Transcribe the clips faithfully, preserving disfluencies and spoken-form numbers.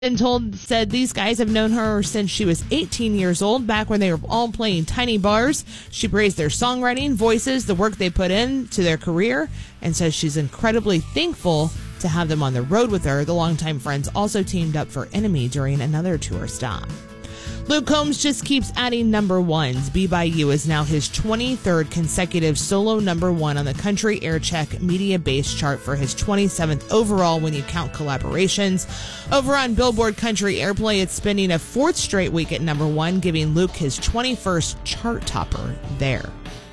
And told said these guys have known her since she was eighteen years old, back when they were all playing tiny bars. She praised their songwriting, voices, the work they put in to their career, and says she's incredibly thankful to have them on the road with her. The longtime friends also teamed up for Enemy during another tour stop. Luke Combs just keeps adding number ones. Be By You is now his twenty-third consecutive solo number one on the Country Aircheck Media Base chart for his twenty-seventh overall when you count collaborations. Over on Billboard Country Airplay, it's spending a fourth straight week at number one, giving Luke his twenty-first chart topper there.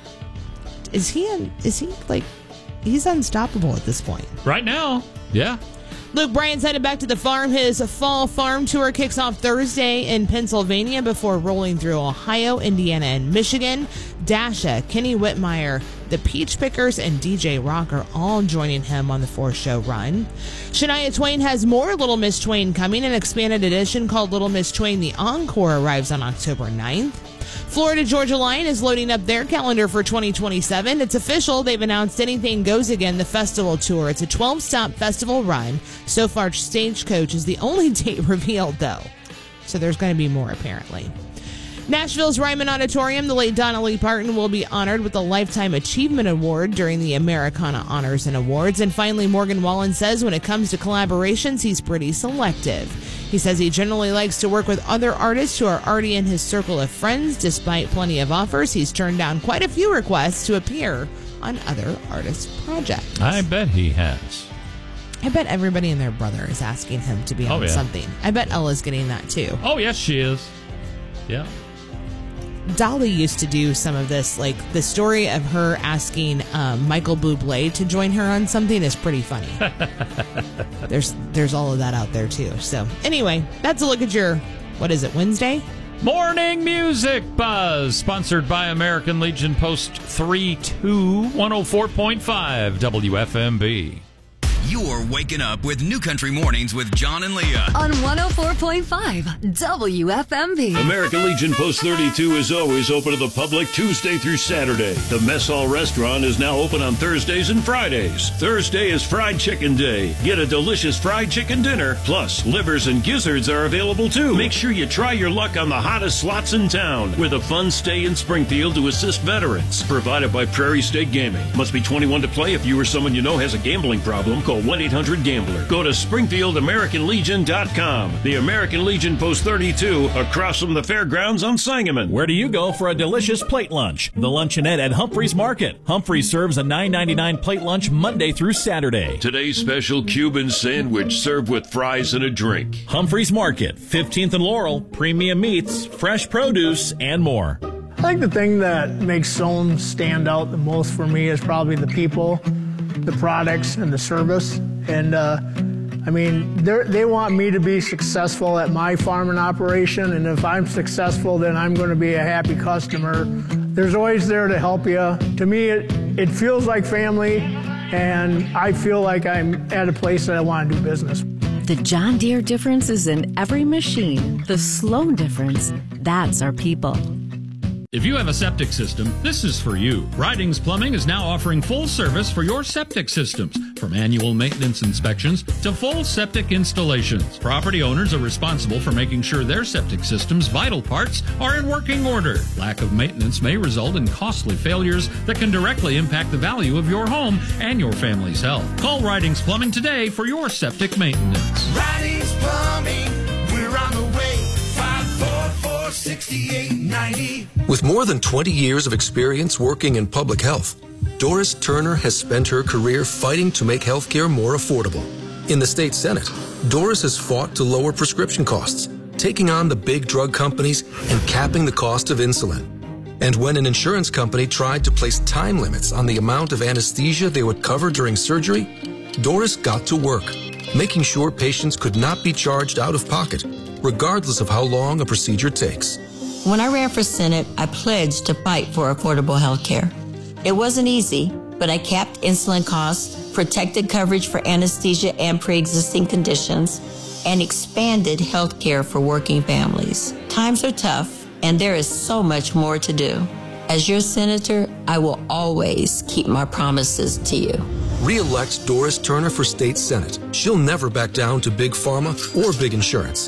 Is he, in, is he like, he's unstoppable at this point. Right now, yeah. Luke Bryan's headed back to the farm. His fall farm tour kicks off Thursday in Pennsylvania before rolling through Ohio, Indiana, and Michigan. Dasha, Kenny Whitmire, the Peach Pickers, and D J Rock are all joining him on the four-show run. Shania Twain has more Little Miss Twain coming. An expanded edition called Little Miss Twain The Encore arrives on October ninth. Florida Georgia Line is loading up their calendar for twenty twenty-seven. It's official. They've announced Anything Goes Again, the festival tour. It's a twelve-stop festival run. So far, Stagecoach is the only date revealed, though. So there's going to be more, apparently. Nashville's Ryman Auditorium, the late Donna Lee Parton will be honored with the Lifetime Achievement Award during the Americana Honors and Awards. And finally, Morgan Wallen says when it comes to collaborations, he's pretty selective. He says he generally likes to work with other artists who are already in his circle of friends. Despite plenty of offers, he's turned down quite a few requests to appear on other artists' projects. I bet he has. I bet everybody and their brother is asking him to be on oh, yeah. something. I bet Ella's getting that too. Oh, yes, she is. Yeah. Dolly used to do some of this. Like, the story of her asking um, Michael Bublé to join her on something is pretty funny. there's there's all of that out there too. So anyway, that's a look at your, what is it, Wednesday? Morning Music Buzz, sponsored by American Legion Post three two, one oh four point five W F M B. You're waking up with New Country Mornings with John and Leah on one oh four point five W F M B. American Legion Post thirty-two is always open to the public Tuesday through Saturday. The Mess Hall Restaurant is now open on Thursdays and Fridays. Thursday is Fried Chicken Day. Get a delicious fried chicken dinner, plus livers and gizzards are available too. Make sure you try your luck on the hottest slots in town with a fun stay in Springfield to assist veterans. Provided by Prairie State Gaming. Must be twenty-one to play. If you or someone you know has a gambling problem, call one eight hundred gambler. Go to Springfield American Legion dot com. The American Legion Post thirty-two, across from the fairgrounds on Sangamon. Where do you go for a delicious plate lunch? The Luncheonette at Humphreys Market. Humphreys serves a nine ninety-nine plate lunch Monday through Saturday. Today's special Cuban sandwich served with fries and a drink. Humphreys Market, fifteenth and Laurel, premium meats, fresh produce, and more. I think the thing that makes Sohn stand out the most for me is probably the people, the products, and the service. And uh, I mean, they want me to be successful at my farming operation, and if I'm successful, then I'm going to be a happy customer. There's always there to help you. To me, it, it feels like family, and I feel like I'm at a place that I want to do business. The John Deere difference is in every machine. The Sloan difference, that's our people. If you have a septic system, this is for you. Ridings Plumbing is now offering full service for your septic systems, from annual maintenance inspections to full septic installations. Property owners are responsible for making sure their septic system's vital parts are in working order. Lack of maintenance may result in costly failures that can directly impact the value of your home and your family's health. Call Ridings Plumbing today for your septic maintenance. Ridings Plumbing, we're on the way. five four four, six eight nine zero. With more than twenty years of experience working in public health, Doris Turner has spent her career fighting to make healthcare more affordable. In the state Senate, Doris has fought to lower prescription costs, taking on the big drug companies and capping the cost of insulin. And when an insurance company tried to place time limits on the amount of anesthesia they would cover during surgery, Doris got to work, making sure patients could not be charged out of pocket, regardless of how long a procedure takes. When I ran for Senate, I pledged to fight for affordable health care. It wasn't easy, but I capped insulin costs, protected coverage for anesthesia and pre-existing conditions, and expanded health care for working families. Times are tough, and there is so much more to do. As your senator, I will always keep my promises to you. Re-elect Doris Turner for State Senate. She'll never back down to Big Pharma or Big Insurance.